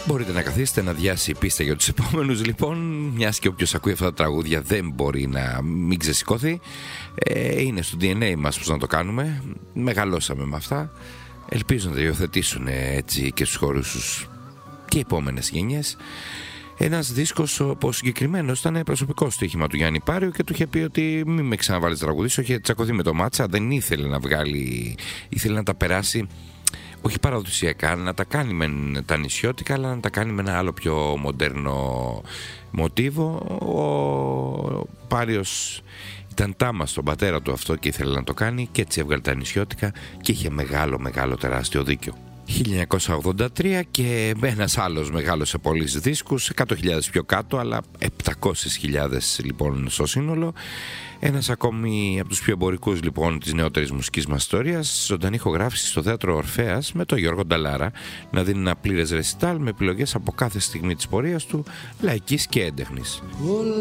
Μπορείτε να καθίσετε να διάσει η πίστα για τους επόμενους, λοιπόν, μιας και όποιος ακούει αυτά τα τραγούδια δεν μπορεί να μην ξεσηκώθει. Είναι στο DNA μας πως να το κάνουμε. Μεγαλώσαμε με αυτά. Ελπίζω να τα υιοθετήσουν έτσι και στους χώρους τους και οι επόμενες γενιές. Ένας δίσκος όπως συγκεκριμένος ήταν προσωπικό στοίχημα του Γιάννη Πάριου και του είχε πει ότι μην με ξαναβάλεις τραγουδίσω. Είχε τσακωθεί με το Μάτσα, δεν ήθελε να βγάλει, ήθελε να τα περάσει όχι παραδοσιακά, να τα κάνει με τα νησιώτικα, αλλά να τα κάνει με ένα άλλο πιο μοντέρνο μοτίβο. Ο Πάριος ήταν τάμα στον πατέρα του αυτό και ήθελε να το κάνει και έτσι έβγαλε τα νησιώτικα και είχε μεγάλο τεράστιο δίκιο. 1983 και ένας άλλος μεγάλος σε πολλούς δίσκους, 100.000 πιο κάτω, αλλά 700.000 λοιπόν στο σύνολο. Ένας ακόμη από τους πιο εμπορικούς λοιπόν της νεότερης μουσικής μας ιστορίας, ζωντανή ηχογράφηση στο θέατρο Ορφέας με τον Γιώργο Νταλάρα να δίνει ένα πλήρες ρεσιτάλ με επιλογές από κάθε στιγμή της πορείας του, λαϊκής και έντεχνης.